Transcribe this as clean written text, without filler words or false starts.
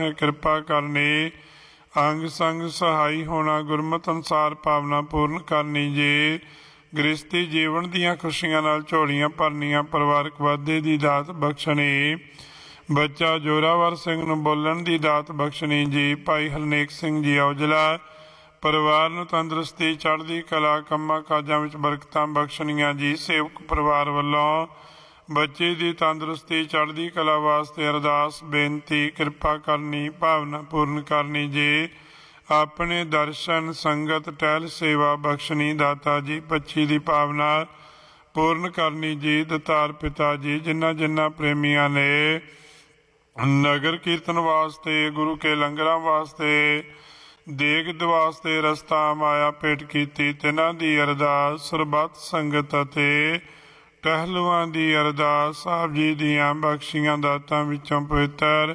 ਕਿਰਪਾ ਕਰਨੀ। ਅੰਗ ਸੰਗ ਸਹਾਈ ਹੋਣਾ, ਗੁਰਮਤਿ ਅਨੁਸਾਰ ਭਾਵਨਾ ਪੂਰਨ ਕਰਨੀ ਜੀ। ਗ੍ਰਸਤੀ ਜੀਵਨ ਦੀਆਂ ਖੁਸ਼ੀਆਂ ਨਾਲ ਝੋਲੀਆਂ ਭਰਨੀਆਂ, ਪਰਿਵਾਰਕ ਵਾਧੇ ਦੀ ਦਾਤ ਬਖਸ਼ਣੀ। ਬੱਚਾ ਜੋਰਾਵਰ ਸਿੰਘ ਨੂੰ ਬੋਲਣ ਦੀ ਦਾਤ ਬਖਸ਼ਣੀ ਜੀ। ਭਾਈ ਹਰਨੇਕ ਸਿੰਘ ਜੀ ਔਜਲਾ, ਪਰਿਵਾਰ ਨੂੰ ਤੰਦਰੁਸਤੀ, ਚੜ੍ਹਦੀ ਕਲਾ, ਕੰਮਾਂ ਕਾਜਾਂ ਵਿੱਚ ਬਰਕਤਾਂ ਬਖਸ਼ਣੀਆਂ ਜੀ। ਸੇਵਕ ਪਰਿਵਾਰ ਵੱਲੋਂ ਬੱਚੇ ਦੀ ਤੰਦਰੁਸਤੀ, ਚੜ੍ਹਦੀ ਕਲਾ ਵਾਸਤੇ ਅਰਦਾਸ ਬੇਨਤੀ, ਕਿਰਪਾ ਕਰਨੀ, ਭਾਵਨਾ ਪੂਰਨ ਕਰਨੀ ਜੀ। ਆਪਣੇ ਦਰਸ਼ਨ ਸੰਗਤ ਟਹਿਲ ਸੇਵਾ ਬਖਸ਼ਣੀ ਦਾਤਾ ਜੀ। ਬੱਚੀ ਦੀ ਭਾਵਨਾ ਪੂਰਨ ਕਰਨੀ ਜੀ। ਦਤਾਰ ਪਿਤਾ ਜੀ, ਜਿਨ੍ਹਾਂ ਜਿਨ੍ਹਾਂ ਪ੍ਰੇਮੀਆਂ ਨੇ ਨਗਰ ਕੀਰਤਨ ਵਾਸਤੇ, ਗੁਰੂ ਕੇ ਲੰਗਰਾਂ ਵਾਸਤੇ, ਦੇਗ ਵਾਸਤੇ ਰਸਤਾ ਮਾਇਆ ਭੇਟ ਕੀਤੀ, ਤਿਨਾਂ ਦੀ ਅਰਦਾਸ ਸਰਬੱਤ ਸੰਗਤ ਅਤੇ ਟਹਿਲੂਆਂ ਦੀ ਅਰਦਾਸ ਆਪ ਜੀ ਦੀਆਂ ਬਖਸ਼ੀਆਂ ਦਾਤਾਂ ਵਿੱਚੋਂ ਪਵਿੱਤਰ